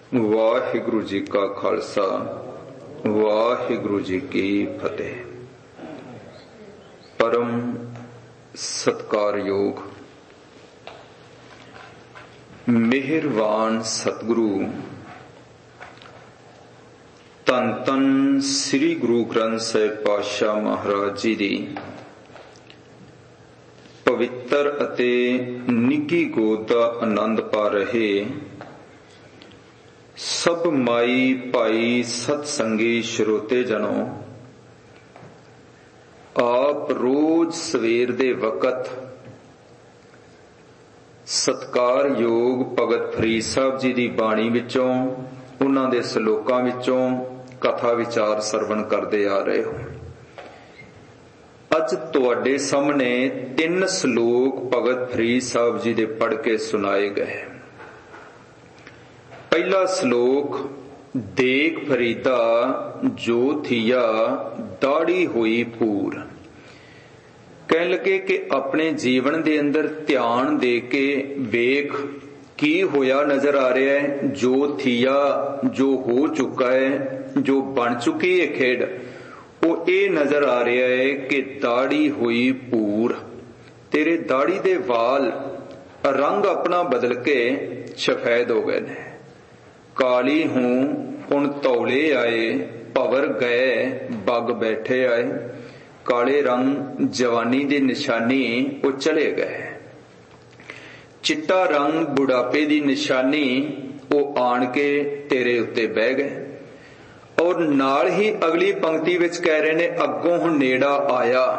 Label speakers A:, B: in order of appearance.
A: ਵਾਹਿਗੁਰੂ ਜੀ ਕਾ ਖਾਲਸਾ, ਵਾਹਿਗੁਰੂ ਜੀ ਕੀ ਫਤਿਹ। ਪਰਮ ਸਤਿਕਾਰਯੋਗ ਮਿਹਰਬਾਨ ਸਤਿਗੁਰੂ ਧੰਨ ਧੰਨ ਸ੍ਰੀ ਗੁਰੂ ਗ੍ਰੰਥ ਸਾਹਿਬ ਪਾਤਸ਼ਾਹ ਮਹਾਰਾਜ ਜੀ ਦੀ ਪਵਿੱਤਰ ਅਤੇ ਨਿੱਘੀ ਗੋਦ ਦਾ ਆਨੰਦ ਪਾ ਰਹੇ ਸਭ ਮਾਈ ਭਾਈ ਸਤਸੰਗੀ ਸਰੋਤੇ ਜਨੋ, ਆਪ ਰੋਜ਼ ਸਵੇਰ ਦੇ ਵਕਤ ਸਤਿਕਾਰਯੋਗ ਭਗਤ ਫਰੀਦ ਸਾਹਿਬ ਜੀ ਦੀ ਬਾਣੀ ਵਿੱਚੋਂ, ਉਹਨਾਂ ਦੇ ਸ਼ਲੋਕਾਂ ਵਿੱਚੋਂ ਕਥਾ ਵਿਚਾਰ ਸਰਵਣ ਕਰਦੇ ਆ ਰਹੇ ਹੋ। ਅੱਜ ਤੁਹਾਡੇ ਸਾਹਮਣੇ 3 ਸ਼ਲੋਕ ਭਗਤ ਫਰੀਦ ਸਾਹਿਬ ਜੀ ਦੇ ਪੜ੍ਹ ਕੇ ਸੁਣਾਏ ਗਏ। ਪਹਿਲਾ ਸ਼ਲੋਕ, ਦੇਖ ਫਰੀਦਾ ਜੋ ਥੀਆ ਦਾੜੀ ਹੋਈ ਪੂਰ। ਕਹਿਣ ਲੱਗੇ ਕਿ ਆਪਣੇ ਜੀਵਨ ਦੇ ਅੰਦਰ ਧਿਆਨ ਦੇ ਕੇ ਵੇਖ ਕੀ ਹੋਇਆ ਨਜ਼ਰ ਆ ਰਿਹਾ ਹੈ। ਜੋ ਥੀਆ, ਜੋ ਹੋ ਚੁੱਕਾ ਹੈ, ਜੋ ਬਣ ਚੁੱਕੀ ਹੈ ਖੇਡ, ਉਹ ਇਹ ਨਜ਼ਰ ਆ ਰਿਹਾ ਹੈ ਕਿ ਦਾੜੀ ਹੋਈ ਪੂਰ। ਤੇਰੇ ਦਾੜੀ ਦੇ ਵਾਲ ਰੰਗ ਆਪਣਾ ਬਦਲ ਕੇ ਸਫੈਦ ਹੋ ਗਏ ਨੇ। ਕਾਲੀ ਹੂੰ ਹੁਣ ਧੌਲੇ ਆਏ, ਭਵਰ ਗਏ ਬੱਗ ਬੈਠੇ ਆਏ। ਕਾਲੇ ਰੰਗ ਜਵਾਨੀ ਦੀ ਨਿਸ਼ਾਨੀ ਉਹ ਚਲੇ ਗਏ। ਚਿੱਟਾ ਰੰਗ ਬੁਢਾਪੇ ਦੀ ਨਿਸ਼ਾਨੀ ਉਹ ਆਣ ਕੇ ਤੇਰੇ ਉੱਤੇ ਬਹਿ ਗਏ। ਔਰ ਨਾਲ ਹੀ ਅਗਲੀ ਪੰਕਤੀ ਵਿੱਚ ਕਹਿ ਰਹੇ ਨੇ, ਅੱਗੋਂ ਹੁਣ ਨੇੜਾ ਆਇਆ